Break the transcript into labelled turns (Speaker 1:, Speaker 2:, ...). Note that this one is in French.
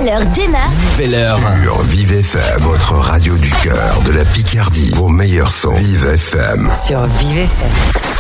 Speaker 1: nouvelle heure démarre.
Speaker 2: Nouvelle heure.
Speaker 3: Sur Vive FM, votre radio du cœur, de la Picardie. Vos meilleurs sons. Vive FM.
Speaker 1: Sur Vive FM.